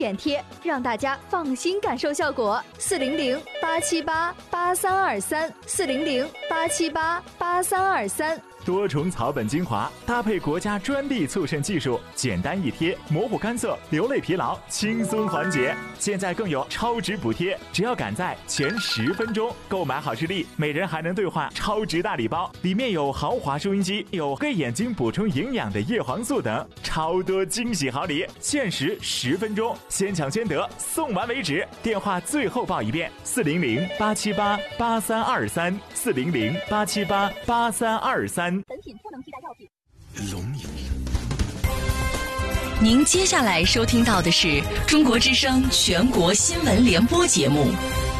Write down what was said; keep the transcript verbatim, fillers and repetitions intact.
点贴，让大家放心感受效果。四零零八七八八三二三，四零零八七八八三二三。 多重草本精华搭配国家专利促渗技术，简单易贴，模糊干涩，流泪疲劳轻松缓解。现在更有超值补贴，只要赶在前十分钟购买好视力，每人还能兑换超值大礼包，里面有豪华收音机，有给眼睛补充营养的叶黄素等，超多惊喜好礼。限时十分钟，先抢先得，送完为止。电话最后报一遍：四零零八七八八三二三，四零零八七八八三二三。 本品不能替代药品。 龙影。 您接下来收听到的是中国之声全国新闻联播节目。